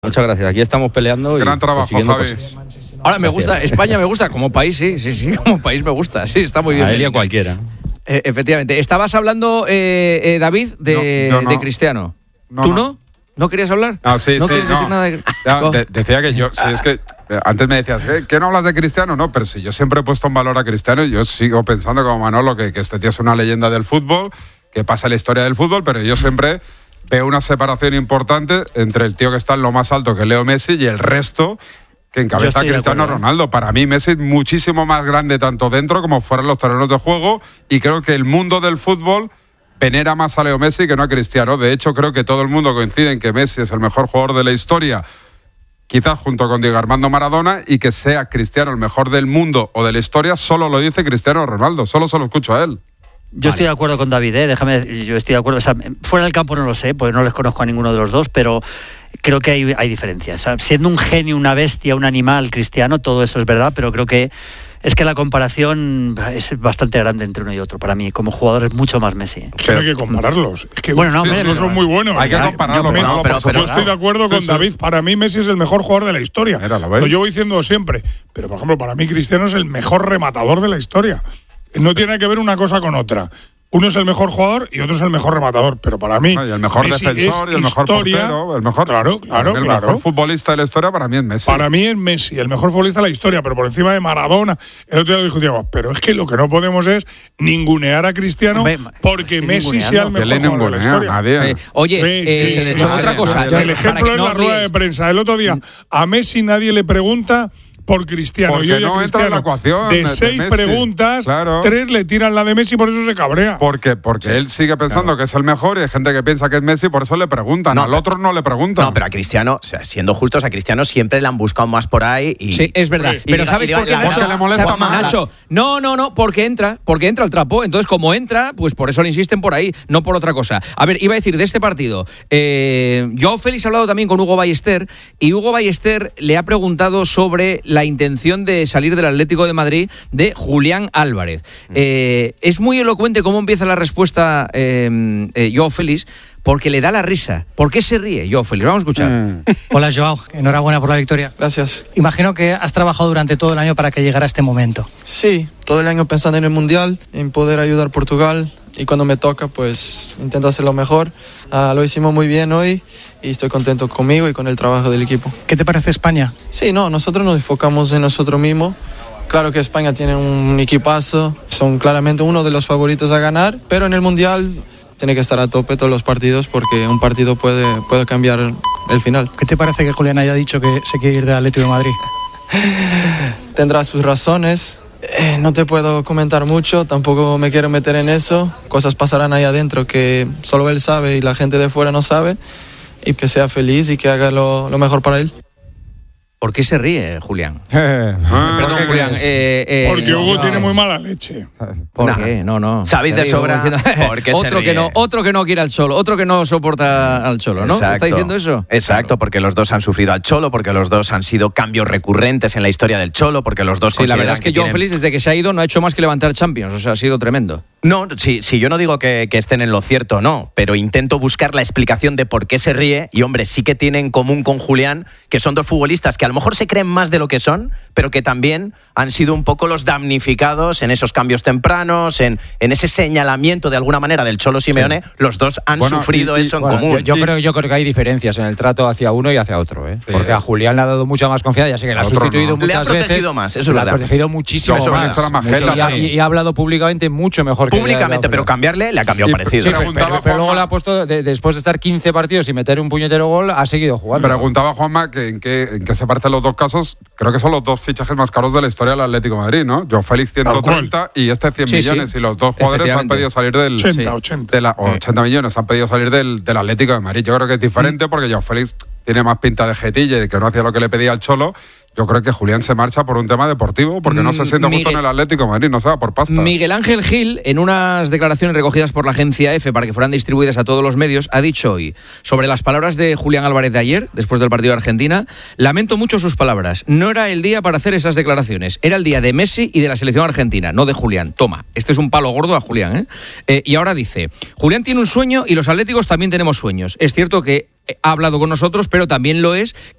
Muchas gracias. Aquí estamos peleando. Gran trabajo, Javi. Cosas. Ahora me gusta, España me gusta, como país, sí, como país me gusta, sí, está muy bien. A él y a cualquiera. Efectivamente. Estabas hablando, David, de Cristiano. No, ¿Tú no? ¿No querías hablar? No, sí, ¿No sí, quieres decir nada de... Decía que yo, si es que antes me decías, ¿qué no hablas de Cristiano? No, pero si yo siempre he puesto en valor a Cristiano, yo sigo pensando como Manolo que este tío es una leyenda del fútbol, que pasa la historia del fútbol, pero yo siempre veo una separación importante entre el tío que está en lo más alto, que es Leo Messi, y el resto que encabeza a Cristiano Ronaldo. Para mí Messi es muchísimo más grande tanto dentro como fuera de los terrenos de juego, y creo que el mundo del fútbol venera más a Leo Messi que no a Cristiano. De hecho, creo que todo el mundo coincide en que Messi es el mejor jugador de la historia, quizás junto con Diego Armando Maradona, y que sea Cristiano el mejor del mundo o de la historia, solo lo dice Cristiano Ronaldo, solo se lo escucho a él. Yo estoy de acuerdo con David, yo estoy de acuerdo. O sea, fuera del campo no lo sé, porque no les conozco a ninguno de los dos, pero creo que hay diferencias. O sea, siendo un genio, una bestia, un animal, Cristiano, todo eso es verdad, pero creo que es que la comparación es bastante grande entre uno y otro. Para mí, como jugador, es mucho más Messi. Pero hay que compararlos. Es que bueno, no son muy buenos. Hay que compararlos. Yo estoy de acuerdo con David. Para mí, Messi es el mejor jugador de la historia. Lo llevo diciendo siempre. Pero, por ejemplo, para mí, Cristiano es el mejor rematador de la historia. No tiene que ver una cosa con otra. Uno es el mejor jugador y otro es el mejor rematador, pero para mí y el mejor Messi defensor y el mejor portero, el mejor, claro, el mejor futbolista de la historia para mí es Messi. Para mí es Messi, el mejor futbolista de la historia, pero por encima de Maradona. El otro día lo discutíamos, pero es que lo que no podemos es ningunear a Cristiano porque Messi sea el mejor jugador de la historia. Otra cosa. El ejemplo es la rueda de prensa. El otro día a Messi nadie le pregunta por Cristiano. Porque yo no entra en la ecuación de 6 preguntas, 3 le tiran la de Messi, por eso se cabrea. Porque él sigue pensando que es el mejor y hay gente que piensa que es Messi, por eso le preguntan. Al otro no le preguntan. No, pero a Cristiano, o sea, siendo justos, a Cristiano siempre le han buscado más por ahí. Sí, es verdad. Pero ¿sabes por qué, Nacho? Porque le molesta más. Nacho, no, porque entra el trapo. Entonces, como entra, pues por eso le insisten por ahí, no por otra cosa. A ver, iba a decir, de este partido, Joao Félix ha hablado también con Hugo Ballester, y Hugo Ballester le ha preguntado sobre la intención de salir del Atlético de Madrid de Julián Álvarez. Es muy elocuente cómo empieza la respuesta Joao Félix, porque le da la risa. ¿Por qué se ríe Joao Félix? Vamos a escuchar. Hola, Joao. Enhorabuena por la victoria. Gracias. Imagino que has trabajado durante todo el año para que llegara este momento. Sí, todo el año pensando en el Mundial, en poder ayudar a Portugal, y cuando me toca, pues intento hacerlo mejor. Lo hicimos muy bien hoy y estoy contento conmigo y con el trabajo del equipo. ¿Qué te parece España? Sí, nosotros nos enfocamos en nosotros mismos. Claro que España tiene un equipazo, son claramente uno de los favoritos a ganar, pero en el Mundial tiene que estar a tope todos los partidos porque un partido puede cambiar el final. ¿Qué te parece que Julián haya dicho que se quiere ir del Atlético de Madrid? Tendrá sus razones. No te puedo comentar mucho, tampoco me quiero meter en eso. Cosas pasarán ahí adentro que solo él sabe y la gente de fuera no sabe. Y que sea feliz y que haga lo mejor para él. ¿Por qué se ríe, Julián? Perdón, Julián. Porque Hugo tiene muy mala leche. ¿Por qué? No. Sabéis de sobra. Porque otro que no quiere al Cholo, otro que no soporta al Cholo, ¿no? Exacto. ¿Está diciendo eso? Exacto, claro. Porque los dos han sufrido al Cholo, porque los dos han sido cambios recurrentes en la historia del Cholo, porque los dos la verdad es que Joao Félix, desde que se ha ido, no ha hecho más que levantar Champions. O sea, ha sido tremendo. No, sí, yo no digo que estén en lo cierto, no, pero intento buscar la explicación de por qué se ríe. Y hombre, sí que tiene en común con Julián que son dos futbolistas que a lo mejor se creen más de lo que son, pero que también han sido un poco los damnificados en esos cambios tempranos, en ese señalamiento de alguna manera del Cholo Simeone. Sí. Los dos han sufrido eso en común. Yo creo que hay diferencias en el trato hacia uno y hacia otro, ¿eh? Sí. Porque a Julián le ha dado mucha más confianza, ya sé que le ha sustituido muchas veces. Le ha protegido más, eso es verdad. Le ha protegido muchísimo más. Y ha hablado públicamente mucho mejor. Públicamente, pero cambiarle le ha cambiado parecido. Sí, pero luego le ha puesto, después de estar 15 partidos y meter un puñetero gol, ha seguido jugando. Preguntaba Juanma que en qué se parecen los dos casos. Creo que son los dos fichajes más caros de la historia del Atlético de Madrid, ¿no? Joao Félix 130 y 100 millones. Y los dos jugadores han pedido salir del 80 millones han pedido salir del Atlético de Madrid. Yo creo que es diferente porque Joao Félix tiene más pinta de jetilla y que no hacía lo que le pedía al Cholo. Yo creo que Julián se marcha por un tema deportivo, porque no se siente justo en el Atlético de Madrid, no se va por pasta. Miguel Ángel Gil, en unas declaraciones recogidas por la agencia EFE para que fueran distribuidas a todos los medios, ha dicho hoy, sobre las palabras de Julián Álvarez de ayer, después del partido de Argentina: lamento mucho sus palabras, no era el día para hacer esas declaraciones, era el día de Messi y de la selección argentina, no de Julián. Toma, este es un palo gordo a Julián, y ahora dice, Julián tiene un sueño y los atléticos también tenemos sueños. Es cierto que ha hablado con nosotros, pero también lo es